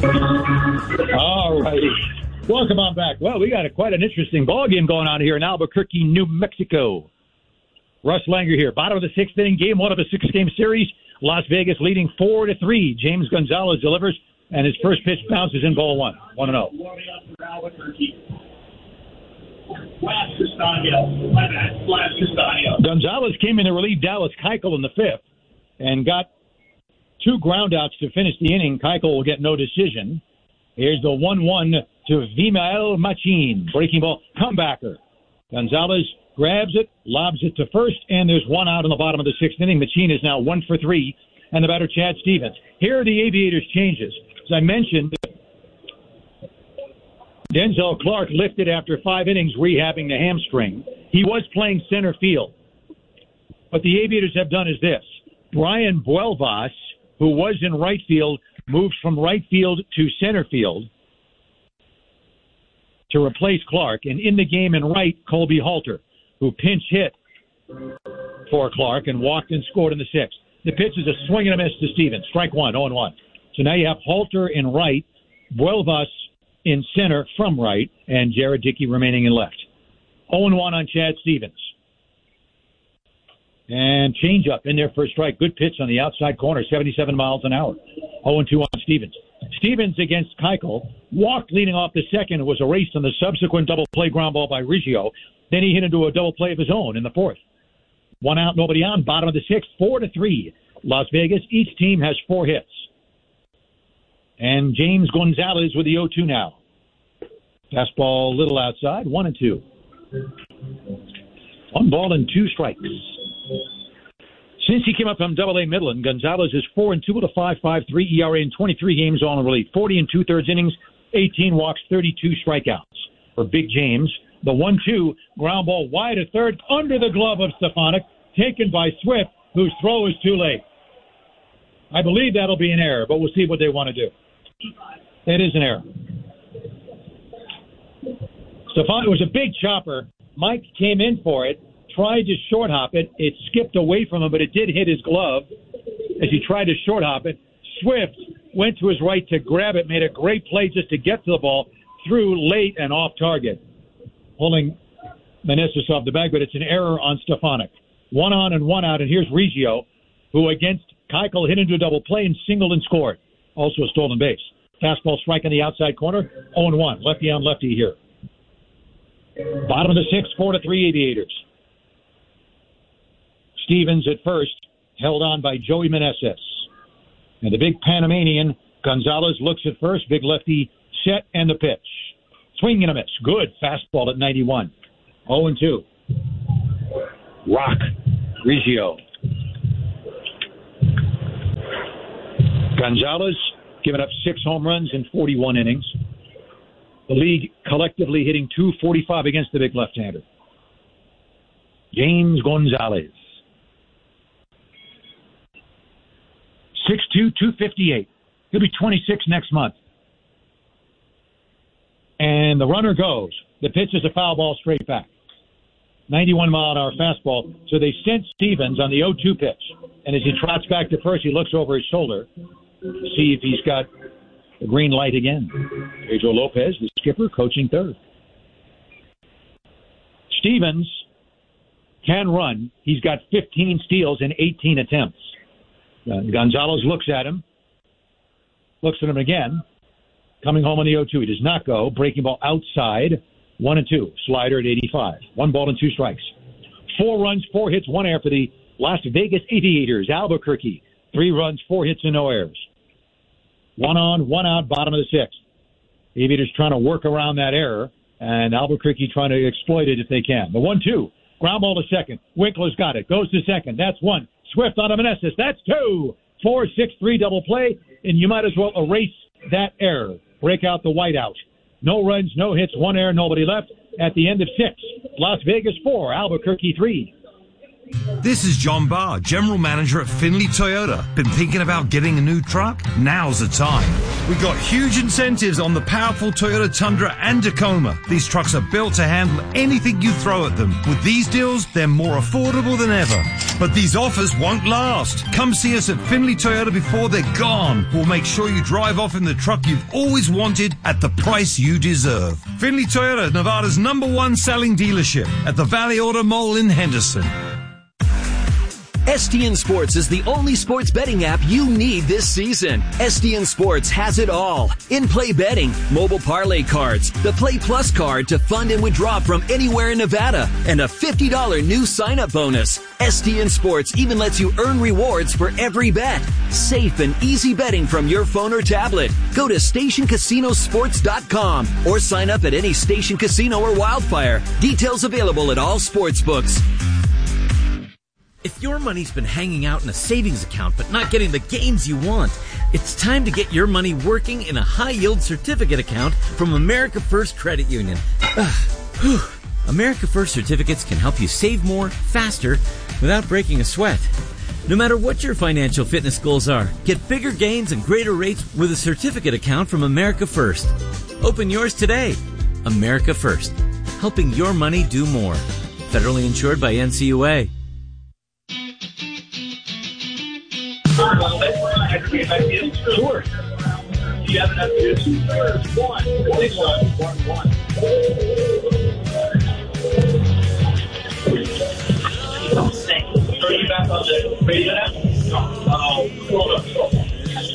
All righty. Welcome on back. Well, we got quite an interesting ball game going on here in Albuquerque, New Mexico. Russ Langer here. Bottom of the sixth inning, game one of a six-game series. Las Vegas leading 4-3. James Gonzalez delivers, and his first pitch bounces in ball one. 1-0. Gonzalez came in to relieve Dallas Keuchel in the fifth and got two groundouts to finish the inning. Keuchel will get no decision. Here's the 1-1 to Vimael Machin. Breaking ball, comebacker. Gonzalez grabs it, lobs it to first, and there's one out in the bottom of the sixth inning. Machin is now 1 for 3, and the batter Chad Stevens. Here are the Aviators' changes. As I mentioned, Denzel Clark lifted after 5 innings rehabbing the hamstring. He was playing center field. What the Aviators have done is this. Brian Buelvas, who was in right field, moves from right field to center field to replace Clark. And in the game in right, Colby Halter, who pinch hit for Clark and walked and scored in the sixth. The pitch is a swing and a miss to Stevens. Strike one, 0-1. So now you have Halter in right, Buelvas in center from right, and Jared Dickey remaining in left. 0-1 on Chad Stevens. And change up in there for a strike. Good pitch on the outside corner, 77 miles an hour. 0-2 on Stevens. Stevens against Keuchel. Walked leading off the second. Was erased on the subsequent double play ground ball by Riggio. Then he hit into a double play of his own in the fourth. One out, nobody on. Bottom of the sixth, 4-3. Las Vegas. Each team has 4 hits. And James Gonzalez with the 0-2 now. Fastball a little outside, 1-2. 1 ball and 2 strikes. Since he came up from Double-A Midland, Gonzalez is 4-2 with a 5.53 ERA in 23 games all in relief. 40 2/3 innings, 18 walks, 32 strikeouts. For Big James, the 1-2 ground ball wide to third under the glove of Stefanik, taken by Swift, whose throw is too late. I believe that'll be an error, but we'll see what they want to do. It is an error. Stefanik was a big chopper. Mike came in for it. Tried to short hop it. It skipped away from him, but it did hit his glove as he tried to short hop it. Swift went to his right to grab it, made a great play just to get to the ball, threw late and off target, pulling Meneses off the bag, but it's an error on Stefanik. 1 on and 1 out, and here's Riggio, who against Keuchel hit into a double play and singled and scored. Also a stolen base. Fastball strike on the outside corner, 0-1. Lefty on lefty here. Bottom of the sixth, 4-3 Aviators. Stevens at first, held on by Joey Meneses. And the big Panamanian, Gonzalez, looks at first. Big lefty set and the pitch. Swing and a miss. Good fastball at 91. 0-2. Rock. Riggio. Gonzalez giving up 6 home runs in 41 innings. The league collectively hitting .245 against the big left-hander. James Gonzalez. 6'2", 258. He'll be 26 next month. And the runner goes. The pitch is a foul ball straight back. 91-mile-an-hour fastball. So they sent Stevens on the 0-2 pitch. And as he trots back to first, he looks over his shoulder to see if he's got the green light again. Pedro Lopez, the skipper, coaching third. Stevens can run. He's got 15 steals in 18 attempts. Gonzalez looks at him again, coming home on the 0-2. He does not go. Breaking ball outside, 1-2. Slider at 85. 1 ball and 2 strikes. 4 runs, 4 hits, 1 error for the Las Vegas Aviators. Albuquerque, 3 runs, 4 hits, and no errors. 1 on, 1 out, bottom of the sixth. Aviators trying to work around that error, and Albuquerque trying to exploit it if they can. The 1-2. Ground ball to second. Winkler's got it. Goes to second. That's 1. Swift on a Meneses. That's 2. 4-6-3 double play, and you might as well erase that error. Break out the whiteout. No runs, no hits, 1 error, nobody left. At the end of 6, Las Vegas 4, Albuquerque 3. This is John Barr, General Manager at Findlay Toyota. Been thinking about getting a new truck? Now's the time. We've got huge incentives on the powerful Toyota Tundra and Tacoma. These trucks are built to handle anything you throw at them. With these deals, they're more affordable than ever. But these offers won't last. Come see us at Findlay Toyota before they're gone. We'll make sure you drive off in the truck you've always wanted at the price you deserve. Findlay Toyota, Nevada's #1 selling dealership at the Valley Auto Mall in Henderson. STN Sports is the only sports betting app you need this season. STN Sports has it all. In-play betting, mobile parlay cards, the Play Plus card to fund and withdraw from anywhere in Nevada, and a $50 new sign-up bonus. STN Sports even lets you earn rewards for every bet. Safe and easy betting from your phone or tablet. Go to StationCasinoSports.com or sign up at any Station Casino or Wildfire. Details available at all sportsbooks. If your money's been hanging out in a savings account but not getting the gains you want, it's time to get your money working in a high-yield certificate account from America First Credit Union. America First certificates can help you save more, faster, without breaking a sweat. No matter what your financial fitness goals are, get bigger gains and greater rates with a certificate account from America First. Open yours today. America First, helping your money do more. Federally insured by NCUA. Sure. Do you have enough juice? One.